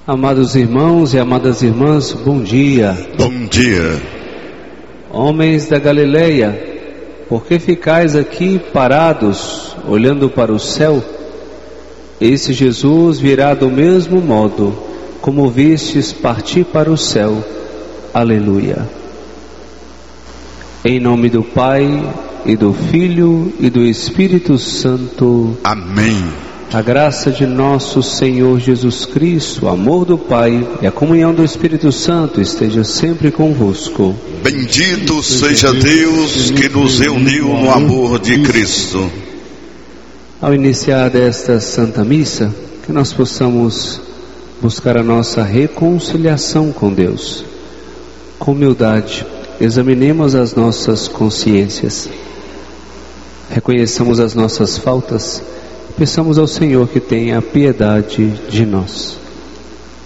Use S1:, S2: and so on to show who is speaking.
S1: Amados irmãos e amadas irmãs, bom dia.
S2: Bom dia.
S1: Homens da Galileia, por que ficais aqui parados, olhando para o céu? Esse Jesus virá do mesmo modo, como vistes partir para o céu. Aleluia. Em nome do Pai, e do Filho, e do Espírito Santo.
S2: Amém.
S1: A graça de nosso Senhor Jesus Cristo, o amor do Pai e a comunhão do Espírito Santo esteja sempre convosco.
S2: Bendito seja Deus que nos reuniu no amor de Cristo.
S1: Ao iniciar esta Santa Missa, que nós possamos buscar a nossa reconciliação com Deus. Com humildade, examinemos as nossas consciências. Reconheçamos as nossas faltas. Peçamos ao Senhor que tenha piedade de nós.